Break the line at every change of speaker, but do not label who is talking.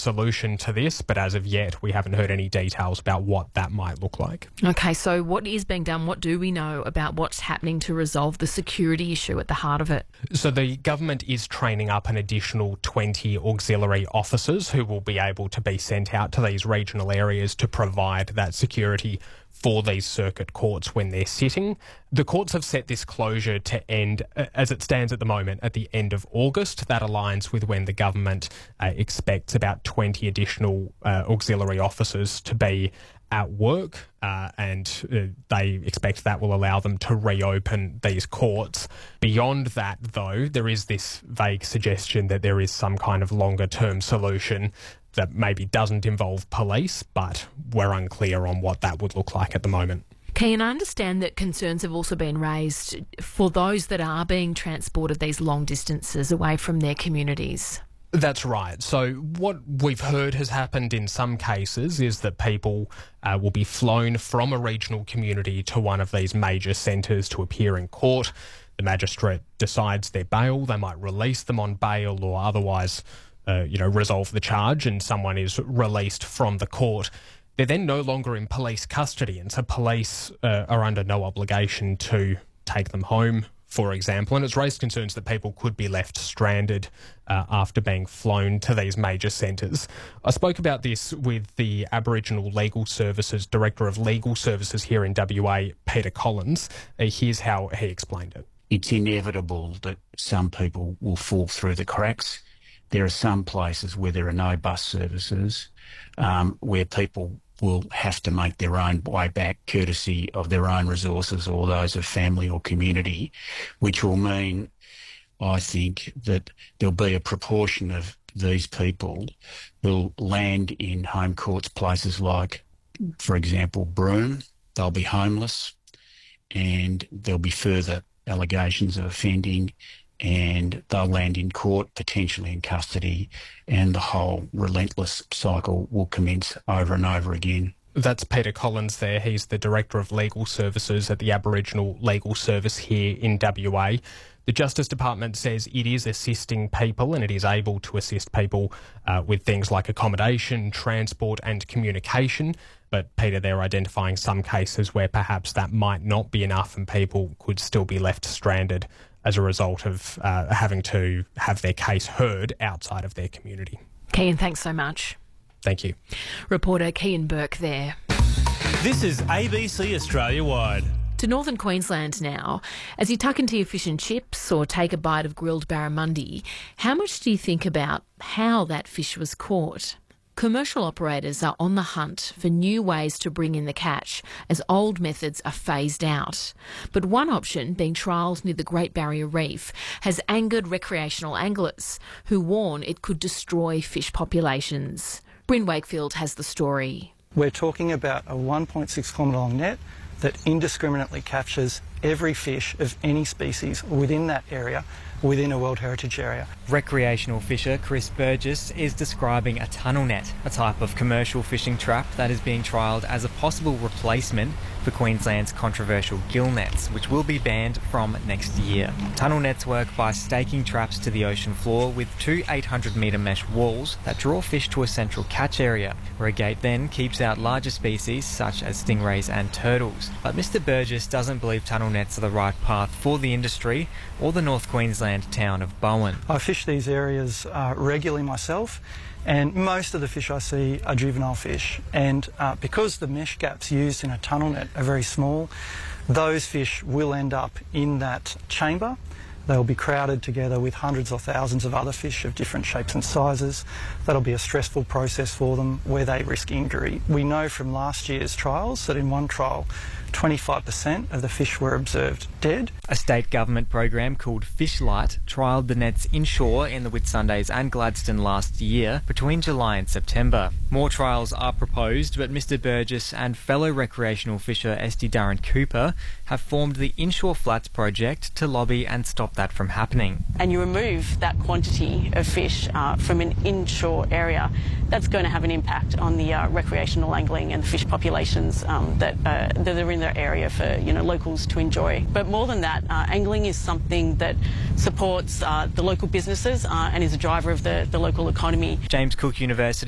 solution to this, but as of yet, we haven't heard any details about what that might look like.
Okay, so what is being done? What do we know about what's happening to resolve the security issue at the heart of it?
So the government is training up an additional 20 auxiliary officers who will be able to be sent out to these regional areas to provide that security for these circuit courts when they're sitting. The courts have set this closure to end, as it stands at the moment, at the end of August. That aligns with when the government expects about 20 additional auxiliary officers to be at work, and they expect that will allow them to reopen these courts. Beyond that, though, there is this vague suggestion that there is some kind of longer-term solution that maybe doesn't involve police, but we're unclear on what that would look like at the moment.
Cian, I understand that concerns have also been raised for those that are being transported these long distances away from their communities.
That's right. So what we've heard has happened in some cases is that people will be flown from a regional community to one of these major centres to appear in court. The magistrate decides their bail. They might release them on bail or otherwise resolve the charge, and someone is released from the court. They're then no longer in police custody, and so police are under no obligation to take them home, for example. And it's raised concerns that people could be left stranded after being flown to these major centres. I spoke about this with the Aboriginal Legal Services, Director of Legal Services here in WA, Peter Collins. Here's how he explained it.
It's inevitable that some people will fall through the cracks. There are some places where there are no bus services, where people will have to make their own way back courtesy of their own resources or those of family or community, which will mean, I think, that there'll be a proportion of these people who'll land in home courts, places like, for example, Broome. They'll be homeless, and there'll be further allegations of offending, and they'll land in court, potentially in custody, and the whole relentless cycle will commence over and over again.
That's Peter Collins there. He's the Director of Legal Services at the Aboriginal Legal Service here in WA. The Justice Department says it is assisting people, and it is able to assist people with things like accommodation, transport and communication. But Peter, they're identifying some cases where perhaps that might not be enough and people could still be left stranded as a result of having to have their case heard outside of their community.
Cian, thanks so much.
Thank you.
Reporter Cian Burke there.
This is ABC Australia Wide.
To northern Queensland now. As you tuck into your fish and chips or take a bite of grilled barramundi, how much do you think about how that fish was caught? Commercial operators are on the hunt for new ways to bring in the catch as old methods are phased out. But one option, being trialled near the Great Barrier Reef, has angered recreational anglers who warn it could destroy fish populations. Bryn Wakefield has the story.
We're talking about a 1.6 kilometre long net that indiscriminately captures every fish of any species within that area, within a World Heritage Area.
Recreational fisher Chris Burgess is describing a tunnel net, a type of commercial fishing trap that is being trialled as a possible replacement for Queensland's controversial gill nets, which will be banned from next year. Tunnel nets work by staking traps to the ocean floor with two 800-metre mesh walls that draw fish to a central catch area, where a gate then keeps out larger species such as stingrays and turtles. But Mr Burgess doesn't believe tunnel nets are the right path for the industry or the North Queensland town of Bowen.
I fish these areas regularly myself, and most of the fish I see are juvenile fish, and because the mesh gaps used in a tunnel net are very small, those fish will end up in that chamber. They'll be crowded together with hundreds or thousands of other fish of different shapes and sizes. That'll be a stressful process for them where they risk injury. We know from last year's trials that in one trial 25% of the fish were observed dead.
A state government program called Fishlight trialled the nets inshore in the Whitsundays and Gladstone last year between July and September. More trials are proposed, but Mr Burgess and fellow recreational fisher Esty Darren Cooper have formed the Inshore Flats project to lobby and stop that from happening.
And you remove that quantity of fish from an inshore area, that's going to have an impact on the recreational angling and the fish populations that are in their area for locals to enjoy. But more than that, angling is something that supports the local businesses and is a driver of the local economy.
James Cook University